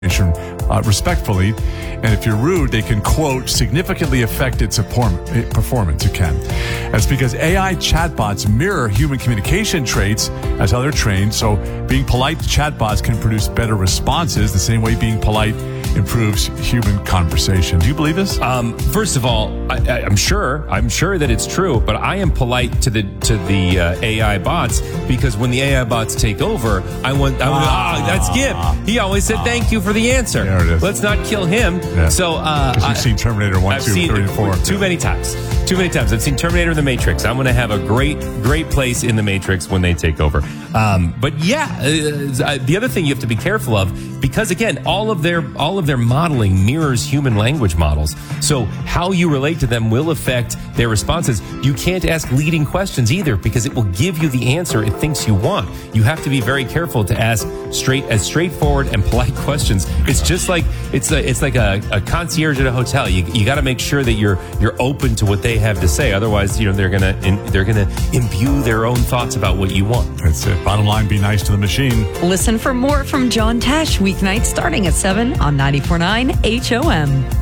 respectfully, and if you're rude, they can, quote, significantly affect its performance. It can. That's because AI chatbots mirror human communication traits as how they're trained. So being polite to chatbots can produce better responses the same way being polite improves human conversation. Do you believe this? First of all, I'm sure that it's true, but I am polite to the AI bots because when the AI bots take over, that's Gib. He always said thank you for the answer. There it is. Let's not kill him. Yeah. So, you've seen Terminator 1, I've 2, seen 3, and 4. Too many times. I've seen Terminator and The Matrix. I'm going to have a great place in The Matrix when they take over. But yeah, the other thing you have to be careful of, because again, all of their modeling mirrors human language models. So how you relate to them will affect their responses. You can't ask leading questions either because it will give you the answer it thinks you want. You have to be very careful to ask straightforward and polite questions. It's just like it's like a concierge at a hotel. You got to make sure that you're open to what they have to say. Otherwise, they're gonna imbue their own thoughts about what you want. That's it. Bottom line, be nice to the machine. Listen for more from John Tesh weeknights starting at 7 on 94.9 HOM.